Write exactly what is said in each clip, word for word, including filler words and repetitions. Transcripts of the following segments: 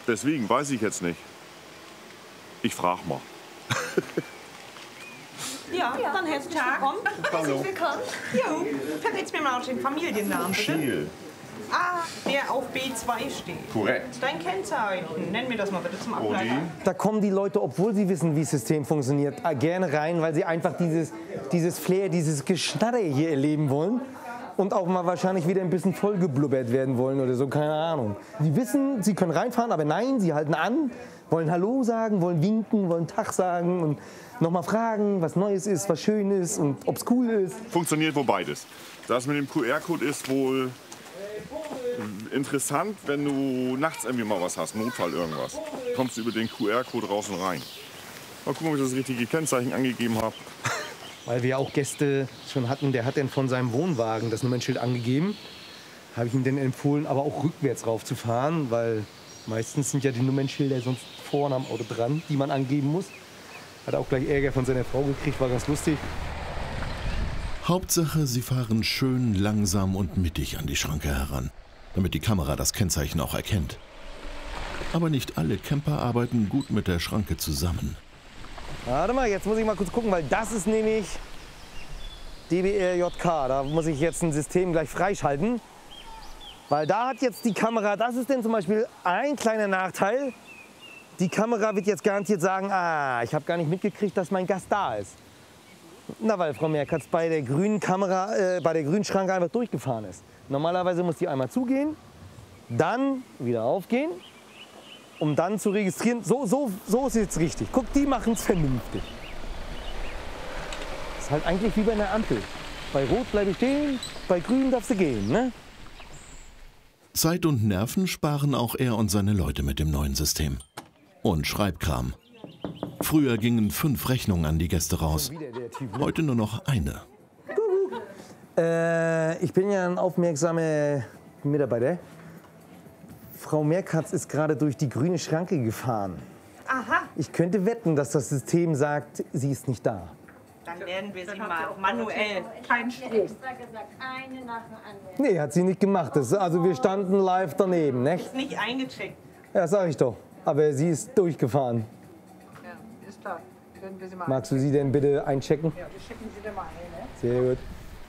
Deswegen weiß ich jetzt nicht. Ich frag mal. Ja, ja, dann herzlich willkommen. Hallo. Willkommen. Jo, verrätst mir mal den Familiennamen, bitte. Schiel. Ah, der auf B zwei steht. Korrekt. Dein Kennzeichen. Nenn mir das mal bitte zum Abgleich. Da kommen die Leute, obwohl sie wissen, wie das System funktioniert, gerne rein, weil sie einfach dieses, dieses Flair, dieses Geschnatter hier erleben wollen. Und auch mal wahrscheinlich wieder ein bisschen vollgeblubbert werden wollen oder so, keine Ahnung. Die wissen, sie können reinfahren, aber nein, sie halten an, wollen Hallo sagen, wollen winken, wollen Tag sagen und nochmal fragen, was Neues ist, was schön ist und ob es cool ist. Funktioniert wohl beides. Das mit dem Q R-Code ist wohl interessant, wenn du nachts irgendwie mal was hast, Notfall irgendwas. Kommst du über den Q R-Code raus und rein. Mal gucken, ob ich das richtige Kennzeichen angegeben habe. Weil wir auch Gäste schon hatten, der hat dann von seinem Wohnwagen das Nummernschild angegeben. Habe ich ihm dann empfohlen, aber auch rückwärts raufzufahren, weil meistens sind ja die Nummernschilder sonst vorne am Auto dran, die man angeben muss. Hat auch gleich Ärger von seiner Frau gekriegt, war ganz lustig. Hauptsache, sie fahren schön langsam und mittig an die Schranke heran, damit die Kamera das Kennzeichen auch erkennt. Aber nicht alle Camper arbeiten gut mit der Schranke zusammen. Warte mal, jetzt muss ich mal kurz gucken, weil das ist nämlich D B R J K. Da muss ich jetzt ein System gleich freischalten. Weil da hat jetzt die Kamera, das ist denn zum Beispiel ein kleiner Nachteil. Die Kamera wird jetzt garantiert sagen, ah, ich habe gar nicht mitgekriegt, dass mein Gast da ist. Na, weil Frau Merkatz bei der grünen Kamera, äh, bei der grünen Schranke einfach durchgefahren ist. Normalerweise muss die einmal zugehen, dann wieder aufgehen, um dann zu registrieren. So, so, so ist jetzt richtig. Guck, die machen es vernünftig. Ist halt eigentlich wie bei einer Ampel. Bei Rot bleibe ich stehen, bei Grün darfst du gehen, ne? Zeit und Nerven sparen auch er und seine Leute mit dem neuen System. Und Schreibkram. Früher gingen fünf Rechnungen an die Gäste raus. Heute nur noch eine. Äh, ich bin ja ein aufmerksamer Mitarbeiter. Frau Merkatz ist gerade durch die grüne Schranke gefahren. Aha. Ich könnte wetten, dass das System sagt, sie ist nicht da. Dann werden wir sie mal manuell. Kein Strom. Extra gesagt, eine nach dem anderen. Nee, hat sie nicht gemacht. Das, also wir standen live daneben, ne? Ist nicht eingecheckt. Ja, sag ich doch. Aber sie ist durchgefahren. Ja, ist klar. Können wir sie mal Magst du sie denn bitte einchecken? Ja, wir schicken sie dann mal ein, ne? Sehr gut.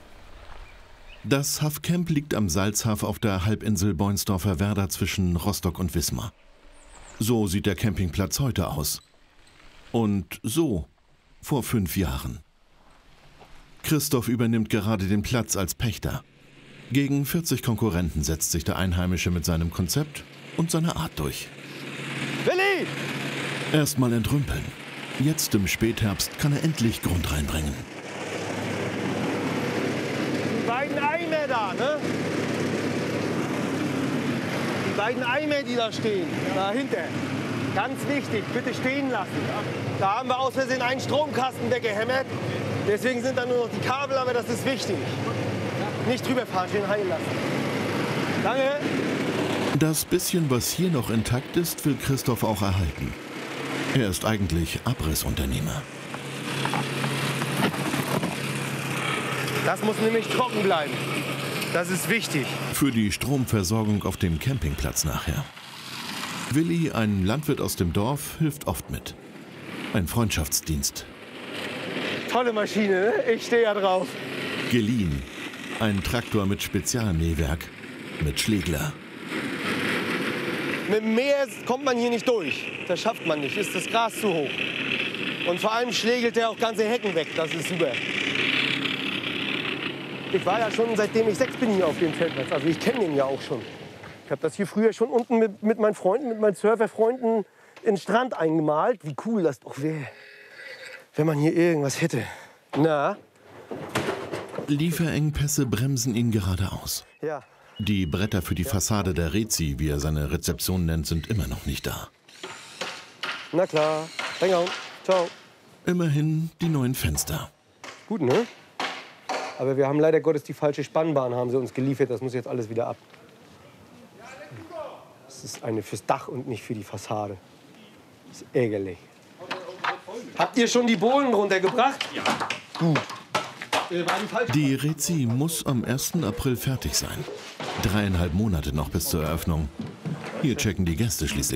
Das Haffcamp liegt am Salzhaff auf der Halbinsel Boinsdorfer Werder zwischen Rostock und Wismar. So sieht der Campingplatz heute aus. Und so vor fünf Jahren. Christoph übernimmt gerade den Platz als Pächter. Gegen vierzig Konkurrenten setzt sich der Einheimische mit seinem Konzept und seiner Art durch. Willi! Erstmal entrümpeln. Jetzt im Spätherbst kann er endlich Grund reinbringen. Die beiden Eimer da, ne? Die beiden Eimer, die da stehen, dahinter. Ganz wichtig, bitte stehen lassen. Da haben wir aus Versehen einen Stromkasten weggehämmert. Deswegen sind da nur noch die Kabel, aber das ist wichtig. Nicht drüber fahren, schön heilen lassen. Danke. Das bisschen, was hier noch intakt ist, will Christoph auch erhalten. Er ist eigentlich Abrissunternehmer. Das muss nämlich trocken bleiben. Das ist wichtig. Für die Stromversorgung auf dem Campingplatz nachher. Willi, ein Landwirt aus dem Dorf, hilft oft mit. Ein Freundschaftsdienst. Tolle Maschine, ne? Ich stehe ja drauf. Geliehen. Ein Traktor mit Spezialmähwerk. Mit Schlägler. Mit dem Mäher kommt man hier nicht durch. Das schafft man nicht, ist das Gras zu hoch. Und vor allem schlägelt der auch ganze Hecken weg, das ist super. Ich war ja schon, seitdem ich sechs bin, hier auf dem Zeltplatz. Also ich kenne den ja auch schon. Ich habe das hier früher schon unten mit, mit meinen Freunden, mit meinen Surferfreunden in den Strand eingemalt. Wie cool das doch wäre, wenn man hier irgendwas hätte. Na? Lieferengpässe bremsen ihn gerade aus. Ja. Die Bretter für die Fassade der Rezi, wie er seine Rezeption nennt, sind immer noch nicht da. Na klar. Reingehauen. Ciao. Immerhin die neuen Fenster. Gut, ne? Aber wir haben leider Gottes die falsche Spannbahn, haben sie uns geliefert. Das muss jetzt alles wieder ab. Das ist eine fürs Dach und nicht für die Fassade. Das ist ärgerlich. Habt ihr schon die Bohlen runtergebracht? Ja. Gut. Die Rezi muss am ersten April fertig sein. Dreieinhalb Monate noch bis zur Eröffnung. Hier checken die Gäste schließlich.